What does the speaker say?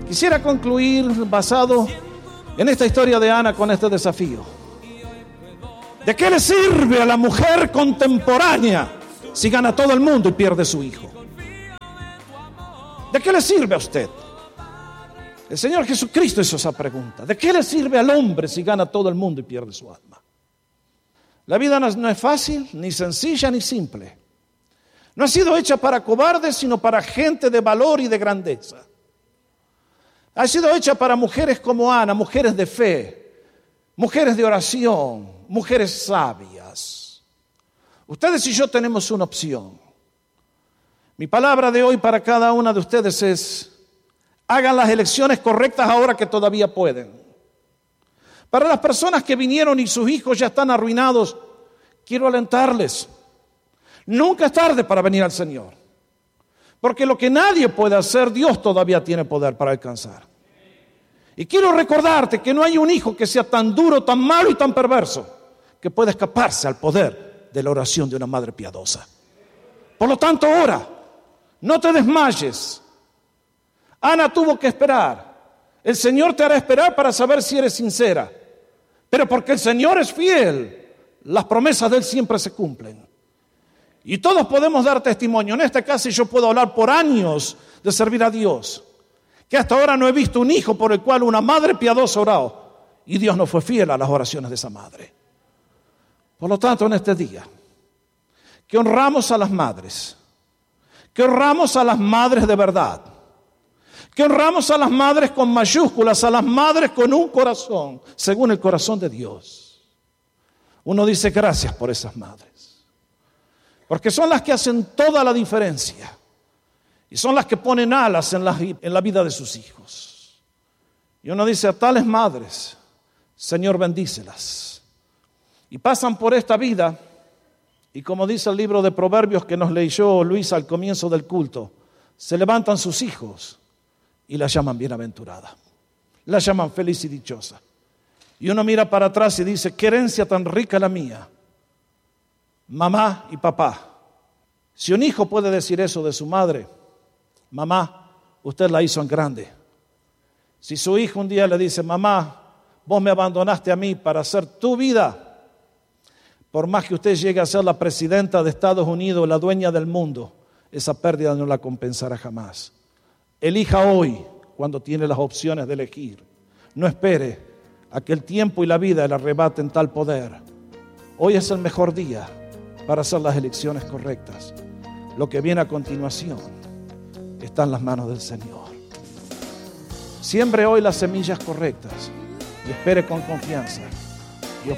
Quisiera concluir basado en esta historia de Ana con este desafío. ¿De qué le sirve a la mujer contemporánea si gana todo el mundo y pierde su hijo? ¿De qué le sirve a usted? El Señor Jesucristo hizo esa pregunta. ¿De qué le sirve al hombre si gana todo el mundo y pierde su alma? La vida no es fácil, ni sencilla, ni simple. No ha sido hecha para cobardes, sino para gente de valor y de grandeza. Ha sido hecha para mujeres como Ana, mujeres de fe, mujeres de oración, mujeres sabias. Ustedes y yo tenemos una opción. Mi palabra de hoy para cada una de ustedes es: hagan las elecciones correctas ahora que todavía pueden. Para las personas que vinieron y sus hijos ya están arruinados, quiero alentarles. Nunca es tarde para venir al Señor. Porque lo que nadie puede hacer, Dios todavía tiene poder para alcanzar. Y quiero recordarte que no hay un hijo que sea tan duro, tan malo y tan perverso que pueda escaparse al poder de la oración de una madre piadosa. Por lo tanto, ora, no te desmayes. Ana tuvo que esperar. El Señor te hará esperar para saber si eres sincera. Pero porque el Señor es fiel, las promesas de Él siempre se cumplen. Y todos podemos dar testimonio. En esta casa yo puedo hablar por años de servir a Dios, que hasta ahora no he visto un hijo por el cual una madre piadosa oró y Dios no fue fiel a las oraciones de esa madre. Por lo tanto, en este día, que honramos a las madres, que honramos a las madres de verdad, que honramos a las madres con mayúsculas, a las madres con un corazón, según el corazón de Dios. Uno dice gracias por esas madres, porque son las que hacen toda la diferencia. Y son las que ponen alas en la vida de sus hijos. Y uno dice a tales madres, Señor, bendícelas. Y pasan por esta vida, y como dice el libro de Proverbios que nos leyó Luis al comienzo del culto, se levantan sus hijos y la llaman bienaventurada. La llaman feliz y dichosa. Y uno mira para atrás y dice, qué herencia tan rica la mía. Mamá y papá. Si un hijo puede decir eso de su madre, mamá, usted la hizo en grande. Si su hijo un día le dice, mamá, vos me abandonaste a mí para hacer tu vida, por más que usted llegue a ser la presidenta de Estados Unidos, la dueña del mundo, esa pérdida no la compensará jamás. Elija hoy, cuando tiene las opciones de elegir. No espere a que el tiempo y la vida le arrebaten tal poder. Hoy es el mejor día para hacer las elecciones correctas. Lo que viene a continuación está en las manos del Señor. Siembre hoy las semillas correctas y espere con confianza